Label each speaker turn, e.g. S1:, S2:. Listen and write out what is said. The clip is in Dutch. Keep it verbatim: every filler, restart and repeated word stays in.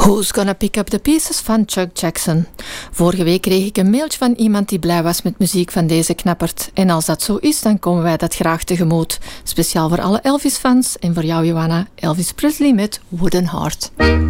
S1: Who's Gonna Pick Up The Pieces van Chuck Jackson. Vorige week kreeg ik een mailtje van iemand die blij was met muziek van deze knappert. En als dat zo is, dan komen wij dat graag tegemoet. Speciaal voor alle Elvis-fans en voor jou, Johanna, Elvis Presley met Wooden Heart.